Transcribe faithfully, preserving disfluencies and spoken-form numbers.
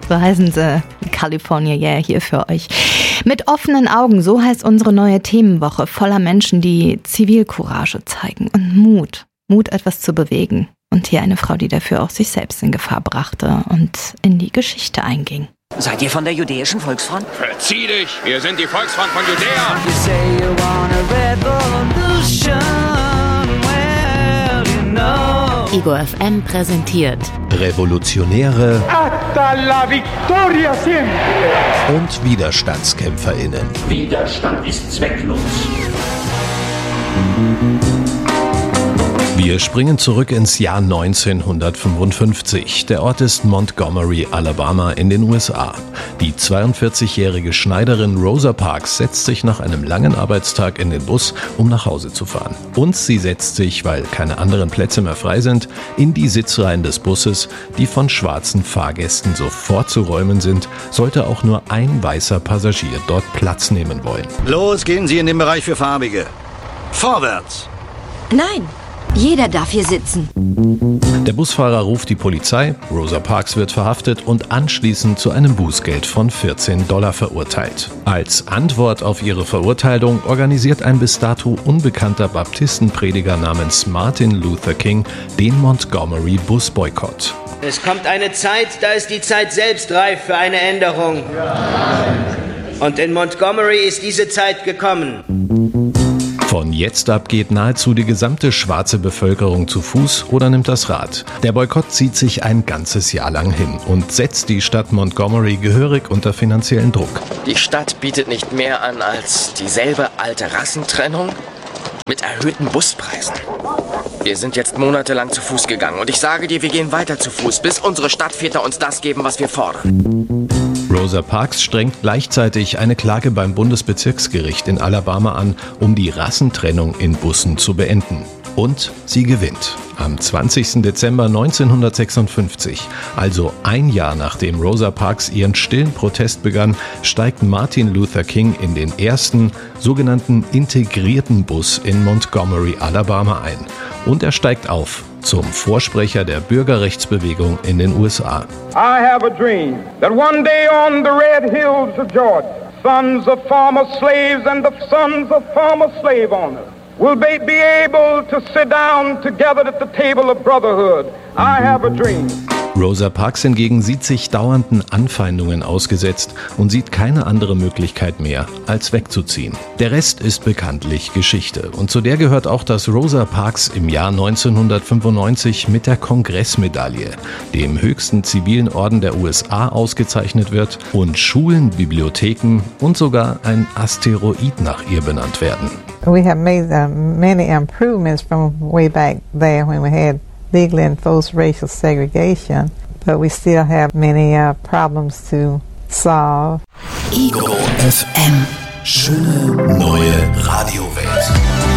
So heißen sie, California Yeah, hier für euch. Mit offenen Augen, so heißt unsere neue Themenwoche, voller Menschen, die Zivilcourage zeigen und Mut. Mut, etwas zu bewegen. Und hier eine Frau, die dafür auch sich selbst in Gefahr brachte und in die Geschichte einging. Seid ihr von der Judäischen Volksfront? Verzieh dich! Wir sind die Volksfront von Judäa! Ego F M präsentiert Revolutionäre Hasta la victoria siempre. Und WiderstandskämpferInnen. Widerstand ist zwecklos. Wir springen zurück ins Jahr neunzehnhundertfünfundfünfzig. Der Ort ist Montgomery, Alabama in den U S A. Die zweiundvierzigjährige Schneiderin Rosa Parks setzt sich nach einem langen Arbeitstag in den Bus, um nach Hause zu fahren. Und sie setzt sich, weil keine anderen Plätze mehr frei sind, in die Sitzreihen des Busses, die von schwarzen Fahrgästen sofort zu räumen sind, sollte auch nur ein weißer Passagier dort Platz nehmen wollen. Los, gehen Sie in den Bereich für Farbige. Vorwärts! Nein! Jeder darf hier sitzen. Der Busfahrer ruft die Polizei, Rosa Parks wird verhaftet und anschließend zu einem Bußgeld von vierzehn Dollar verurteilt. Als Antwort auf ihre Verurteilung organisiert ein bis dato unbekannter Baptistenprediger namens Martin Luther King den Montgomery Busboykott. Es kommt eine Zeit, da ist die Zeit selbst reif für eine Änderung. Und in Montgomery ist diese Zeit gekommen. Von jetzt ab geht nahezu die gesamte schwarze Bevölkerung zu Fuß oder nimmt das Rad. Der Boykott zieht sich ein ganzes Jahr lang hin und setzt die Stadt Montgomery gehörig unter finanziellen Druck. Die Stadt bietet nicht mehr an als dieselbe alte Rassentrennung mit erhöhten Buspreisen. Wir sind jetzt monatelang zu Fuß gegangen und ich sage dir, wir gehen weiter zu Fuß, bis unsere Stadtväter uns das geben, was wir fordern. Rosa Parks strengt gleichzeitig eine Klage beim Bundesbezirksgericht in Alabama an, um die Rassentrennung in Bussen zu beenden. Und sie gewinnt. Am zwanzigsten Dezember neunzehnhundertsechsundfünfzig, also ein Jahr nachdem Rosa Parks ihren stillen Protest begann, steigt Martin Luther King in den ersten sogenannten integrierten Bus in Montgomery, Alabama ein. Und er steigt auf zum Vorsprecher der Bürgerrechtsbewegung in den U S A. I have a dream that one day on the red hills of Georgia, sons of former slaves and the sons of former slave owners will be able to sit down together at the table of brotherhood. I have a dream. Rosa Parks hingegen sieht sich dauernden Anfeindungen ausgesetzt und sieht keine andere Möglichkeit mehr, als wegzuziehen. Der Rest ist bekanntlich Geschichte. Und zu der gehört auch, dass Rosa Parks im Jahr neunzehnhundertfünfundneunzig mit der Kongressmedaille, dem höchsten zivilen Orden der U S A, ausgezeichnet wird und Schulen, Bibliotheken und sogar ein Asteroid nach ihr benannt werden. We have made uh, many improvements from way back there when we had legally enforced racial segregation, but we still have many uh, problems to solve. Ego F M. Schöne neue Radiowelt.